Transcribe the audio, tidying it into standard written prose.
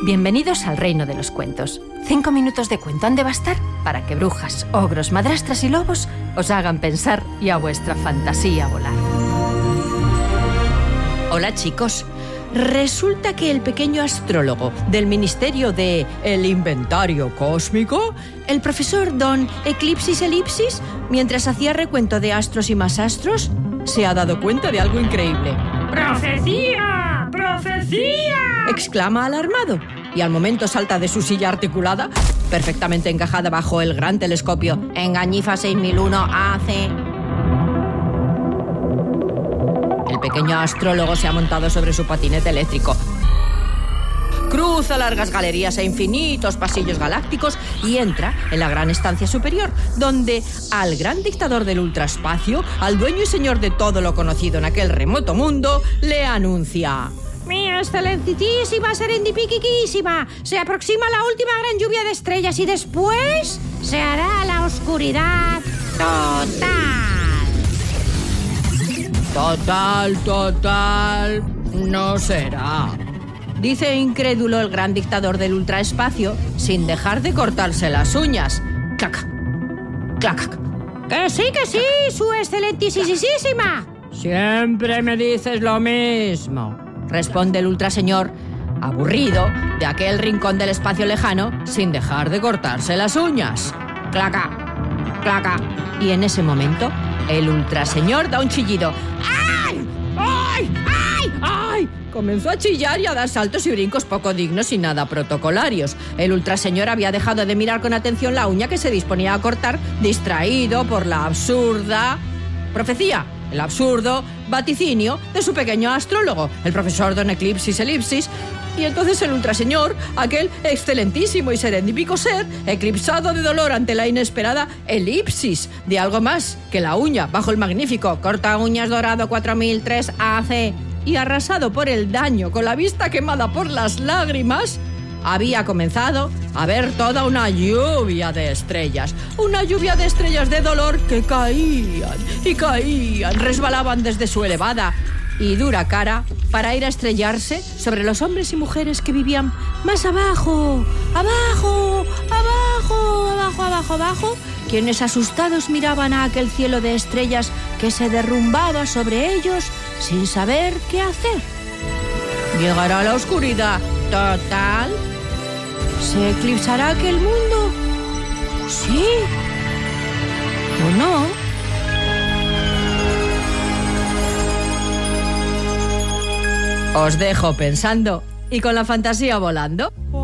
Bienvenidos al reino de los cuentos. 5 minutos de cuento han de bastar para que brujas, ogros, madrastras y lobos os hagan pensar y a vuestra fantasía volar. Hola chicos, resulta que el pequeño astrólogo del Ministerio de el Inventario Cósmico, el profesor Don Eclipsis Elipsis, mientras hacía recuento de astros y más astros, se ha dado cuenta de algo increíble. ¡Profecía! ¡Profecía! Exclama alarmado y al momento salta de su silla articulada, perfectamente encajada bajo el gran telescopio Engañifa 6001 AC. El pequeño astrólogo se ha montado sobre su patinete eléctrico. Cruza largas galerías e infinitos pasillos galácticos y entra en la gran estancia superior, donde al gran dictador del ultraespacio, al dueño y señor de todo lo conocido en aquel remoto mundo, le anuncia: ¡Mi excelentísima serendipiquiquísima! Se aproxima la última gran lluvia de estrellas y después se hará la oscuridad total. Total, no será, dice incrédulo el gran dictador del ultraespacio, sin dejar de cortarse las uñas. Clac, clac. Que sí, su excelentísima. Siempre me dices lo mismo, responde el ultraseñor, aburrido de aquel rincón del espacio lejano, sin dejar de cortarse las uñas. Claca, claca. Y en ese momento, el ultraseñor da un chillido. ¡Ay! ¡Ay! ¡Ay! ¡Ay! Comenzó a chillar y a dar saltos y brincos poco dignos y nada protocolarios. El ultraseñor había dejado de mirar con atención la uña que se disponía a cortar, distraído por la absurda profecía, el absurdo vaticinio de su pequeño astrólogo, el profesor Don Eclipsis Elipsis. Y entonces el ultraseñor, aquel excelentísimo y serendípico ser, eclipsado de dolor ante la inesperada elipsis de algo más que la uña bajo el magnífico corta uñas dorado 4003 AC y arrasado por el daño con la vista quemada por las lágrimas, había comenzado a ver toda una lluvia de estrellas. Una lluvia de estrellas de dolor que caían y caían, resbalaban desde su elevada y dura cara para ir a estrellarse sobre los hombres y mujeres que vivían más abajo, abajo, quienes asustados miraban a aquel cielo de estrellas que se derrumbaba sobre ellos sin saber qué hacer. Llegará la oscuridad total. ¿Se eclipsará aquel mundo? ¿Sí o no? Os dejo pensando y con la fantasía volando.